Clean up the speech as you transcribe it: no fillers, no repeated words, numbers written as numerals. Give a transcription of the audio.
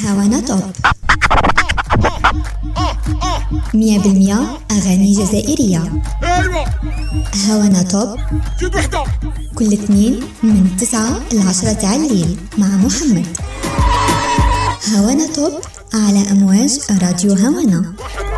هوانا توب 100% أغاني جزائرية. ايوه هوانا توب زيد وحده كل اثنين من 9 ل 10 تاع الليل مع محمد. هوانا توب على أمواج راديو هوانا.